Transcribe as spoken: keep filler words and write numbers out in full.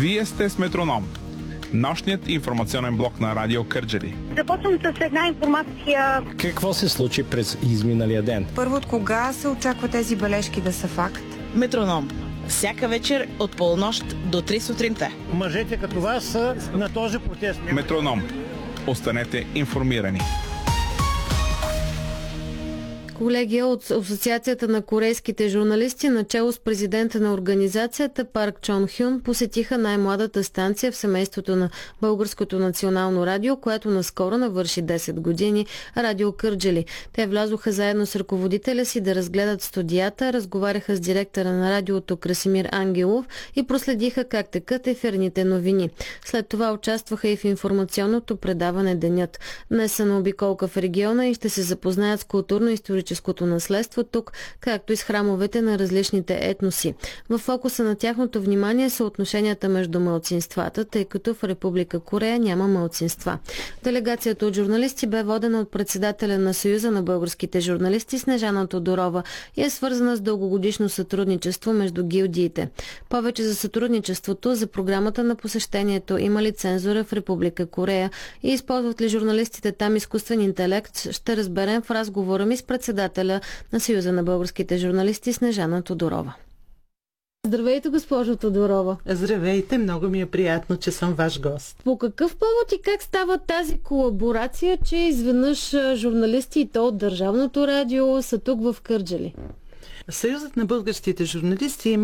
Вие сте с Метроном, нощният информационен блок на Радио Кърджали. Започвам с една информация. Какво се случи през изминалия ден? Първо, от кога се очаква тези бележки да са факт? Метроном. Всяка вечер от полунощ до три сутринта. Мъжете като вас са на този протест. Метроном. Останете информирани. Колеги от Асоциацията на корейските журналисти, начело с президента на организацията Парк Чон Хюн, посетиха най-младата станция в семейството на Българското национално радио, което наскоро навърши десет години, Радио Кърджали. Те влязоха заедно с ръководителя си да разгледат студията, разговаряха с директора на радиото Красимир Ангелов и проследиха как текат ефирните новини. След това участваха и в информационното предаване Денят. Днес са на обиколка в региона и ще се запознаят с културно-историческото наследство тук, както и с храмовете на различните етноси. В фокуса на тяхното внимание са отношенията между малцинствата, тъй като в Република Корея няма малцинства. Делегацията от журналисти бе водена от председателя на Съюза на българските журналисти Снежана Тодорова и е свързана с дългогодишно сътрудничество между гилдиите. Повече за сътрудничеството, за програмата на посещението, има ли цензура в Република Корея и използват ли журналистите там изкуствен интелект, ще разберем в разговора ми с председателя на Съюза на българските журналисти Снежана Тодорова. Здравейте, госпожо Тодорова. Здравейте, много ми е приятно, че съм ваш гост. По какъв повод и как става тази колаборация, че изведнъж журналисти и то от Държавното радио са тук в Кърджали? Съюзът на българските журналисти